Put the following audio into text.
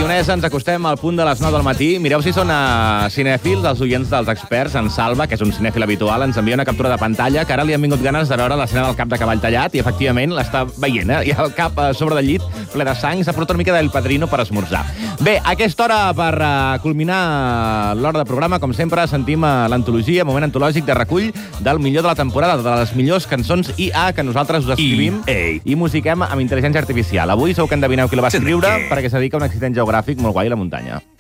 Barcelonesa, ens acostem al punt de les 9 del matí. Mireu si són cinèfils, els oients dels experts. En Salva, que és un cinèfil habitual, ens envia una captura de pantalla que ara li han vingut ganes de veure l'escena del cap de cavall tallat i, efectivament, l'està veient, I el cap a sobre del llit, ple de sang, s'ha fotut una mica del Padrino per esmorzar. Bé, a aquesta hora, per culminar l'hora de programa, com sempre, sentim l'antologia, moment antològic de recull del millor de la temporada, de les millors cançons IA que nosaltres us escrivim i musiquem amb intel·ligència artificial. Avui segur que endevineu qui la va escriure perquè s'ha dedica a un accident geogràfic molt guai a la muntanya.